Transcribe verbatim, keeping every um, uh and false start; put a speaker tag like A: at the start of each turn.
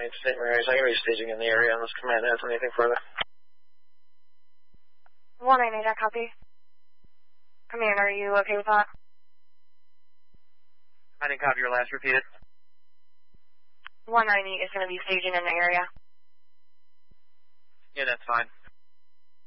A: ninety to Saint Mary's. I'm going to be staging in the area on this command. Has anything further?
B: one ninety, I copy. Commander, are you okay with that?
C: I didn't copy your last. Repeat it.
B: one ninety is going to be staging in the area.
C: Yeah, that's fine.